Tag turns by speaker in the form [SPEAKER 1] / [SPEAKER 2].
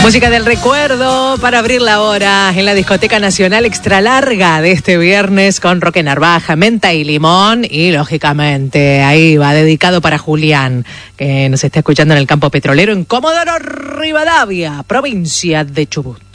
[SPEAKER 1] Música del recuerdo para abrir la hora en la Discoteca Nacional Extra Larga de este viernes con Roque Narvaja, menta y limón y lógicamente ahí va dedicado para Julián, que nos está escuchando en el campo petrolero en Comodoro Rivadavia, provincia de Chubut.